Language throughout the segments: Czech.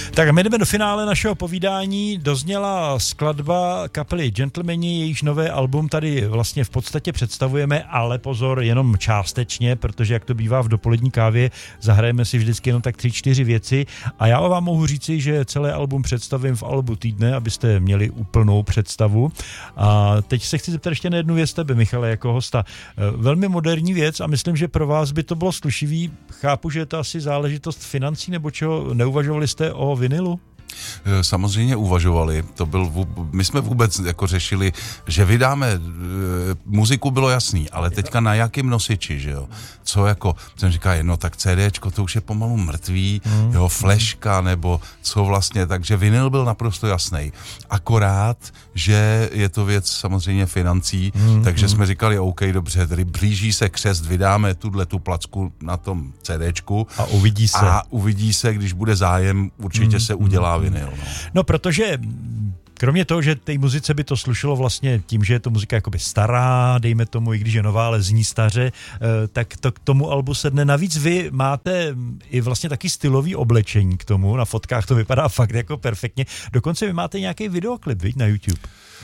Tak a my jdeme do finále našeho povídání. Dozněla skladba kapely Gentlemani, jejíž nové album tady vlastně v podstatě představujeme, ale pozor, jenom částečně, protože jak to bývá v dopolední kávě, zahrajeme si vždycky jenom tak 3-4 věci a já vám mohu říci, že celé album představím v albu týdne, abyste měli úplnou představu. A teď se chci zeptat ještě na jednu věc tebe, Michale, jako hosta. Velmi moderní věc a myslím, že pro vás by to bylo slušivý. Chápu, že je to asi záležitost financí, nebo čeho, neuvažovali jste o vinilu? Samozřejmě uvažovali. My jsme vůbec jako řešili, že vydáme, muziku bylo jasný, ale teďka na jakým nosiči, že jo? Co jako, jsem říkal, no tak CDčko, to už je pomalu mrtvý, jo, fleška, nebo co vlastně, takže vinyl byl naprosto jasný. Akorát, že je to věc samozřejmě financí, takže jsme říkali, OK, dobře, tady blíží se křest, vydáme tu placku na tom CDčku. A uvidí se. A uvidí se, když bude zájem, určitě se udělá vinyl. No, protože kromě toho, že té muzice by to slušelo vlastně tím, že je to muzika jakoby stará, dejme tomu, i když je nová, ale zní staře, tak to k tomu albu sedne. Navíc vy máte i vlastně taky stylový oblečení k tomu, na fotkách to vypadá fakt jako perfektně. Dokonce vy máte nějaký videoklip, viď, na YouTube?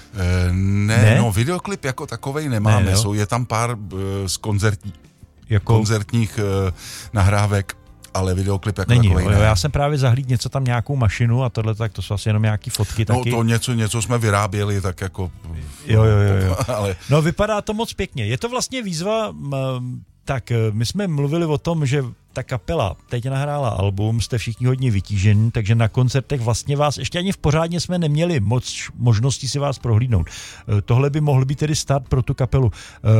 Ne, no videoklip jako takovej nemáme, je tam pár z koncertních nahrávek, ale videoklip jako není, takovej ne. Já jsem právě zahlídl něco tam, nějakou mašinu a tohle, tak to jsou asi jenom nějaký fotky taky. No to něco jsme vyráběli, tak jako... Jo. Ale... No vypadá to moc pěkně. Je to vlastně výzva, tak my jsme mluvili o tom, že ta kapela teď nahrála album, jste všichni hodně vytížení, takže na koncertech vlastně vás, ještě ani v pořádně jsme neměli moc možností si vás prohlídnout. Tohle by mohl být tedy start pro tu kapelu.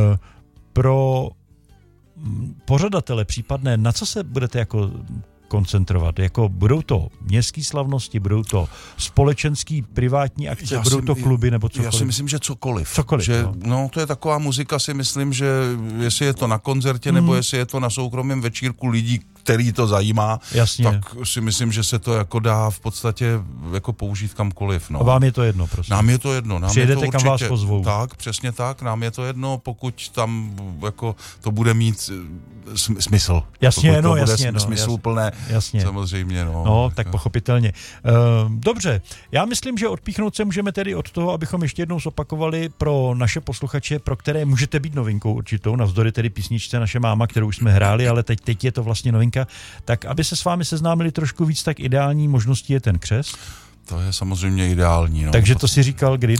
Pro pořadatele případné, na co se budete jako koncentrovat? Jako budou to městské slavnosti, budou to společenský privátní akce, budou to kluby nebo cokoliv? Já si myslím, že cokoliv. Že, no, to je taková muzika, si myslím, že jestli je to na koncertě, nebo jestli je to na soukromém večírku lidí, který to zajímá, jasně, tak si myslím, že se to jako dá v podstatě jako použít kamkoliv. No. A vám je to jedno, prostě? Nám je to jedno. Přijedete, je to kam vás pozvou. Tak, přesně tak, nám je to jedno, pokud tam jako to bude mít smysl. Jasně, pokud to bude jasně. smysluplné, jasně. samozřejmě. No, tak pochopitelně. Dobře, já myslím, že odpíchnout se můžeme tedy od toho, abychom ještě jednou zopakovali pro naše posluchače, pro které můžete být novinkou určitou, navzdory tedy písničce Naše máma, kterou už jsme hráli, ale teď je to vlastně novinka. Tak aby se s vámi seznámili trošku víc, tak ideální možností je ten křest. To je samozřejmě ideální. No. Takže to si říkal kdy?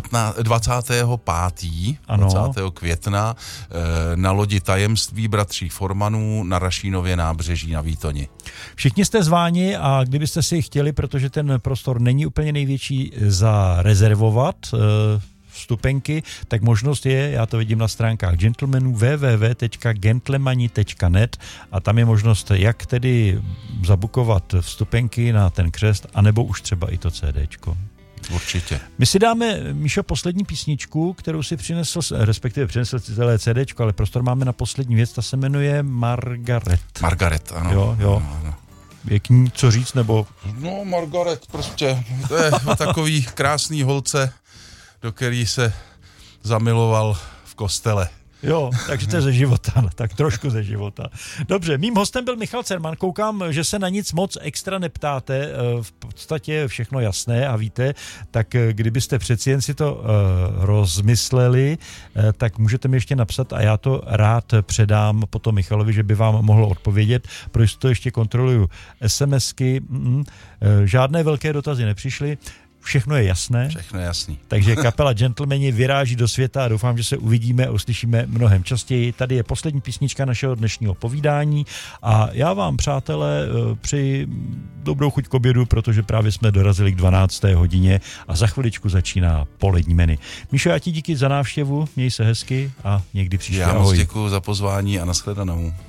25. 20. května na lodi Tajemství bratří Formanů na Rašínově nábřeží na Výtoni. Všichni jste zváni a kdybyste si chtěli, protože ten prostor není úplně největší, zarezervovat vstupenky, tak možnost je, já to vidím na stránkách Gentlemanů www.gentlemani.net a tam je možnost, jak tedy zabukovat vstupenky na ten křest, anebo už třeba i to CDčko. Určitě. My si dáme, Míšo, poslední písničku, kterou si přinesl, respektive přinesl celé CDčko, ale prostor máme na poslední věc, ta se jmenuje Margaret. Margaret, ano. Jo. Ano. Je k ní co říct, nebo? No, Margaret, prostě, to je takový krásný holce, do který se zamiloval v kostele. Jo, takže to je ze života, tak trošku ze života. Dobře, mým hostem byl Michal Cerman, koukám, že se na nic moc extra neptáte, v podstatě je všechno jasné a víte, tak kdybyste přeci jen si to rozmysleli, tak můžete mi ještě napsat a já to rád předám potom Michalovi, že by vám mohl odpovědět, protože to ještě kontroluju SMSky, žádné velké dotazy nepřišly. Všechno je jasné. Všechno je jasný. Takže kapela Gentlemani vyráží do světa a doufám, že se uvidíme a uslyšíme mnohem častěji. Tady je poslední písnička našeho dnešního povídání a já vám, přátelé, přeji dobrou chuť k obědu, protože právě jsme dorazili k 12. hodině a za chviličku začíná polední menu. Míšo, já ti díky za návštěvu, měj se hezky a někdy příště. Já moc děkuju za pozvání a nashledanou.